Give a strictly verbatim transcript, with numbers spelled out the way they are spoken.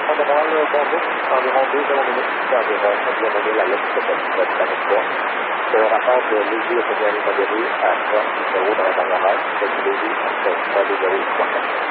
Fondamental, bonjour, environ deux heures minutes, environ, bien donné la lettre de votre planète trois. Le rapport de Lévis est bien modéré à trois zéro dans la dernière heure, c'est Lévis entre trois zéro et trois.